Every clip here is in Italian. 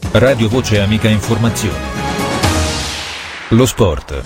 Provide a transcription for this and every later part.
Radio Voce Amica Informazioni. Lo sport.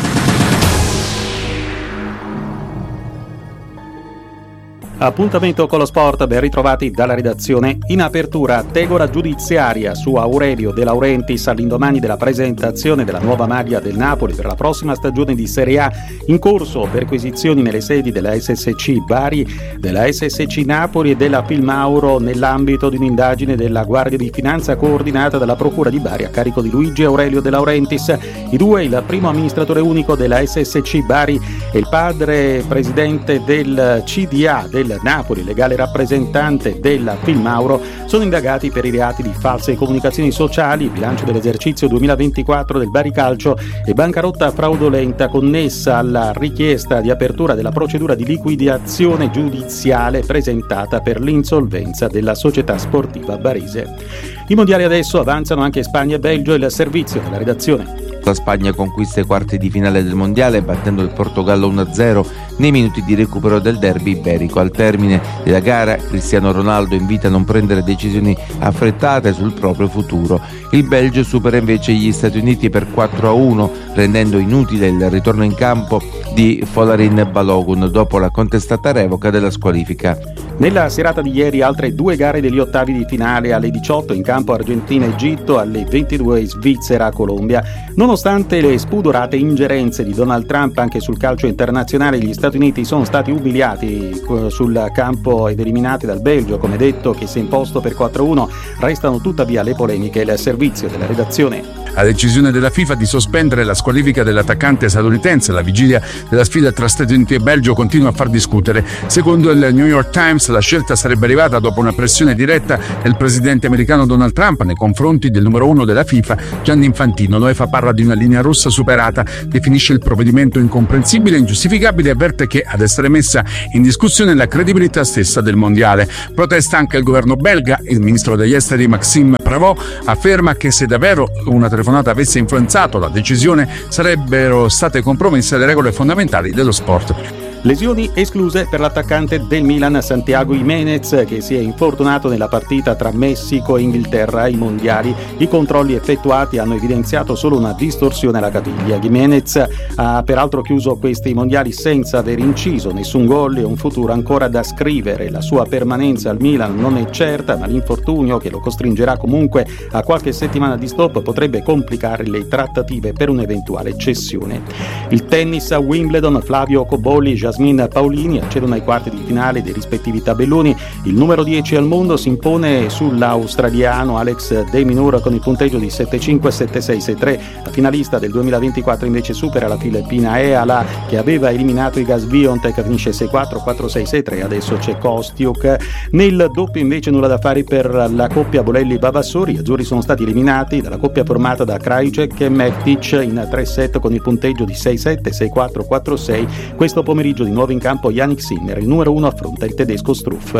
Appuntamento con lo sport, ben ritrovati dalla redazione. In apertura, tegora giudiziaria su Aurelio De Laurentiis all'indomani della presentazione della nuova maglia del Napoli per la prossima stagione di Serie A. In corso perquisizioni nelle sedi della SSC Bari, della SSC Napoli e della Pilmauro nell'ambito di un'indagine della Guardia di Finanza coordinata dalla Procura di Bari a carico di Luigi Aurelio De Laurentiis. I due, il primo amministratore unico della SSC Bari e il padre presidente del CDA del Napoli, legale rappresentante della Pilmauro, sono indagati per i reati di false comunicazioni sociali, bilancio dell'esercizio 2024 del Bari Calcio e bancarotta fraudolenta connessa alla richiesta di apertura della procedura di liquidazione giudiziale presentata per l'insolvenza della società sportiva barese. I mondiali adesso avanzano anche Spagna e Belgio, il servizio della redazione. La Spagna conquista i quarti di finale del mondiale battendo il Portogallo 1-0 nei minuti di recupero del derby iberico. Al termine della gara Cristiano Ronaldo invita a non prendere decisioni affrettate sul proprio futuro. Il Belgio supera invece gli Stati Uniti per 4-1 rendendo inutile il ritorno in campo di Folarin Balogun dopo la contestata revoca della squalifica. Nella serata di ieri altre due gare degli ottavi di finale: alle 18 in campo Argentina-Egitto, alle 22 Svizzera-Colombia. Nonostante le spudorate ingerenze di Donald Trump anche sul calcio internazionale, gli Stati Uniti sono stati umiliati sul campo ed eliminati dal Belgio, come detto, che si è imposto per 4-1. Restano tuttavia le polemiche e il servizio della redazione. La decisione della FIFA di sospendere la squalifica dell'attaccante statunitense alla vigilia della sfida tra Stati Uniti e Belgio continua a far discutere. Secondo il New York Times, la scelta sarebbe arrivata dopo una pressione diretta del presidente americano Donald Trump nei confronti del numero uno della FIFA, Gianni Infantino. L'UEFA parla di una linea rossa superata, definisce il provvedimento incomprensibile e ingiustificabile e avverte che ad essere messa in discussione la credibilità stessa del mondiale. Protesta anche il governo belga. Il ministro degli esteri Maxime Prévost afferma che se davvero una telefonata avesse influenzato la decisione sarebbero state compromesse le regole fondamentali dello sport. Lesioni escluse per l'attaccante del Milan Santiago Jiménez, che si è infortunato nella partita tra Messico e Inghilterra ai mondiali. I controlli effettuati hanno evidenziato solo una distorsione alla caviglia. Jiménez ha peraltro chiuso questi mondiali senza aver inciso nessun gol e un futuro ancora da scrivere. La sua permanenza al Milan non è certa, ma l'infortunio, che lo costringerà comunque a qualche settimana di stop, potrebbe complicare le trattative per un'eventuale cessione. Il tennis a Wimbledon: Flavio Cobolli, Jasmine Paolini accedono ai quarti di finale dei rispettivi tabelloni. Il numero 10 al mondo si impone sull'australiano Alex de Minaur con il punteggio di 7-5, 7-6, 6-3. La finalista del 2024 invece supera la filippina Eala, che aveva eliminato Iga Swiatek, finisce 6-4, 4-6, 6-3. Adesso c'è Kostiuk. Nel doppio invece nulla da fare per la coppia Bolelli-Vavassori. Gli azzurri sono stati eliminati dalla coppia formata da Krajicek e Mektic in 3 set con il punteggio di 6-7, 6-4, 4-6. Questo pomeriggio di nuovo in campo Yannick Sinner, il numero 1 affronta il tedesco Struff.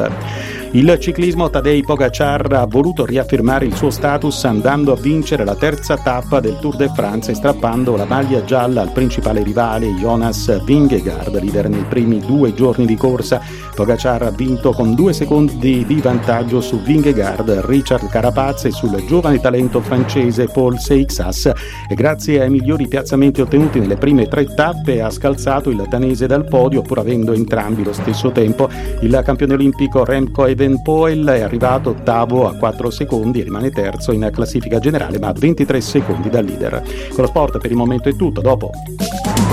Il ciclismo: Tadej Pogacar ha voluto riaffermare il suo status andando a vincere la terza tappa del Tour de France e strappando la maglia gialla al principale rivale Jonas Vingegaard, leader nei primi 2 giorni di corsa. Pogacar ha vinto con 2 secondi di vantaggio su Vingegaard, Richard Carapaz e sul giovane talento francese Paul Seixas, e grazie ai migliori piazzamenti ottenuti nelle prime 3 tappe ha scalzato il danese dal podio, pur avendo entrambi lo stesso tempo. Il campione olimpico Remco Evenepoel è arrivato ottavo a 4 secondi e rimane terzo in classifica generale, ma a 23 secondi dal leader. Con lo sport per il momento è tutto, dopo.